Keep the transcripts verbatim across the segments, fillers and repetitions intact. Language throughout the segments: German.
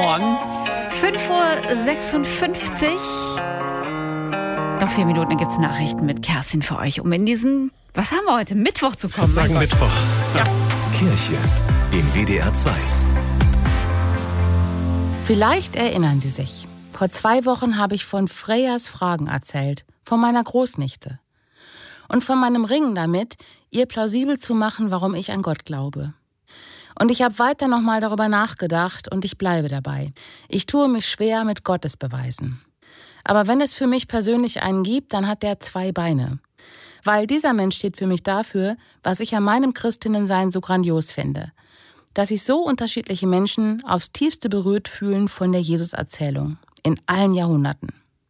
Morgen. fünf Uhr sechsundfünfzig. Noch vier Minuten, dann gibt es Nachrichten mit Kerstin für euch, um in diesen, was haben wir heute, Mittwoch zu kommen. Ich würde sagen Mittwoch. Ja. Kirche in W D R zwei. Vielleicht erinnern Sie sich. Vor zwei Wochen habe ich von Freyas Fragen erzählt, von meiner Großnichte. Und von meinem Ringen damit, ihr plausibel zu machen, warum ich an Gott glaube. Und ich habe weiter nochmal darüber nachgedacht und ich bleibe dabei. Ich tue mich schwer mit Gottesbeweisen. Aber wenn es für mich persönlich einen gibt, dann hat der zwei Beine. Weil dieser Mensch steht für mich dafür, was ich an meinem Christinnensein so grandios finde. Dass sich so unterschiedliche Menschen aufs Tiefste berührt fühlen von der Jesus-Erzählung. In allen Jahrhunderten.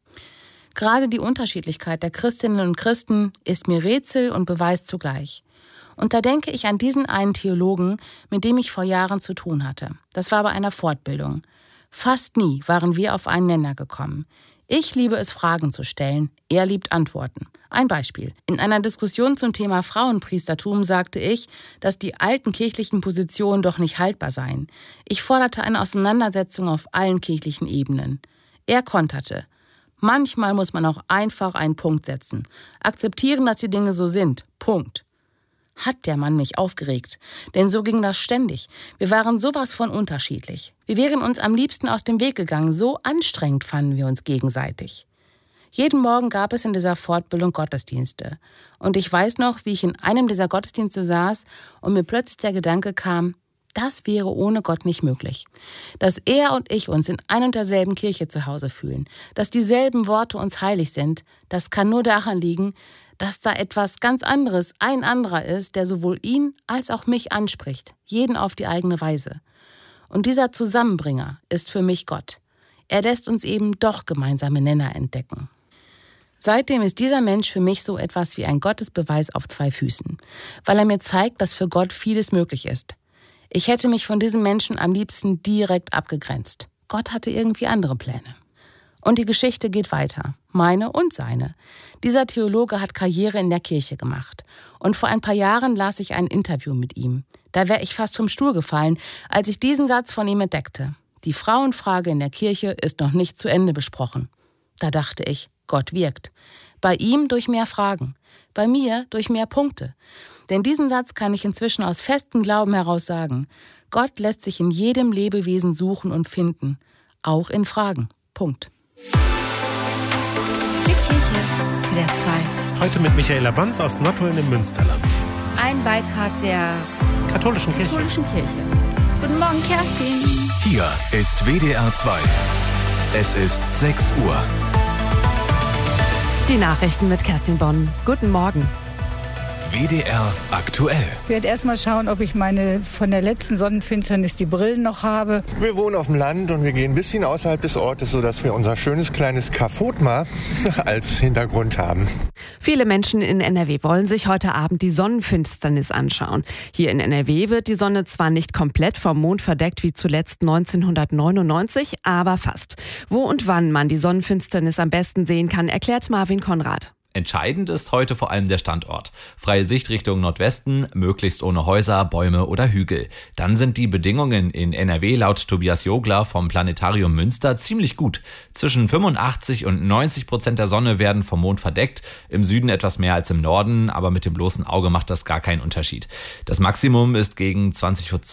Gerade die Unterschiedlichkeit der Christinnen und Christen ist mir Rätsel und Beweis zugleich. Und da denke ich an diesen einen Theologen, mit dem ich vor Jahren zu tun hatte. Das war bei einer Fortbildung. Fast nie waren wir auf einen Nenner gekommen. Ich liebe es, Fragen zu stellen. Er liebt Antworten. Ein Beispiel. In einer Diskussion zum Thema Frauenpriestertum sagte ich, dass die alten kirchlichen Positionen doch nicht haltbar seien. Ich forderte eine Auseinandersetzung auf allen kirchlichen Ebenen. Er konterte. Manchmal muss man auch einfach einen Punkt setzen. Akzeptieren, dass die Dinge so sind. Punkt. Hat der Mann mich aufgeregt. Denn so ging das ständig. Wir waren sowas von unterschiedlich. Wir wären uns am liebsten aus dem Weg gegangen. So anstrengend fanden wir uns gegenseitig. Jeden Morgen gab es in dieser Fortbildung Gottesdienste. Und ich weiß noch, wie ich in einem dieser Gottesdienste saß und mir plötzlich der Gedanke kam, das wäre ohne Gott nicht möglich. Dass er und ich uns in ein und derselben Kirche zu Hause fühlen, dass dieselben Worte uns heilig sind, das kann nur daran liegen, dass da etwas ganz anderes, ein anderer ist, der sowohl ihn als auch mich anspricht, jeden auf die eigene Weise. Und dieser Zusammenbringer ist für mich Gott. Er lässt uns eben doch gemeinsame Nenner entdecken. Seitdem ist dieser Mensch für mich so etwas wie ein Gottesbeweis auf zwei Füßen, weil er mir zeigt, dass für Gott vieles möglich ist. Ich hätte mich von diesem Menschen am liebsten direkt abgegrenzt. Gott hatte irgendwie andere Pläne. Und die Geschichte geht weiter. Meine und seine. Dieser Theologe hat Karriere in der Kirche gemacht. Und vor ein paar Jahren las ich ein Interview mit ihm. Da wäre ich fast vom Stuhl gefallen, als ich diesen Satz von ihm entdeckte. Die Frauenfrage in der Kirche ist noch nicht zu Ende besprochen. Da dachte ich, Gott wirkt. Bei ihm durch mehr Fragen. Bei mir durch mehr Punkte. Denn diesen Satz kann ich inzwischen aus festem Glauben heraus sagen. Gott lässt sich in jedem Lebewesen suchen und finden. Auch in Fragen. Punkt. Die Kirche, W D R zwei. Heute mit Michaela Banz aus Nottuln im Münsterland. Ein Beitrag der Katholischen Kirche. katholischen Kirche. Guten Morgen, Kerstin. Hier ist W D R zwei. Es ist sechs Uhr. Die Nachrichten mit Kerstin Bonn. Guten Morgen. W D R aktuell. Ich werde erstmal schauen, ob ich meine von der letzten Sonnenfinsternis die Brillen noch habe. Wir wohnen auf dem Land und wir gehen ein bisschen außerhalb des Ortes, sodass wir unser schönes kleines Kafotma als Hintergrund haben. Viele Menschen in N R W wollen sich heute Abend die Sonnenfinsternis anschauen. Hier in N R W wird die Sonne zwar nicht komplett vom Mond verdeckt wie zuletzt neunzehnhundertneunundneunzig, aber fast. Wo und wann man die Sonnenfinsternis am besten sehen kann, erklärt Marvin Konrad. Entscheidend ist heute vor allem der Standort. Freie Sicht Richtung Nordwesten, möglichst ohne Häuser, Bäume oder Hügel. Dann sind die Bedingungen in N R W laut Tobias Jogler vom Planetarium Münster ziemlich gut. Zwischen fünfundachtzig und neunzig Prozent der Sonne werden vom Mond verdeckt. Im Süden etwas mehr als im Norden, aber mit dem bloßen Auge macht das gar keinen Unterschied. Das Maximum ist gegen zwanzig Uhr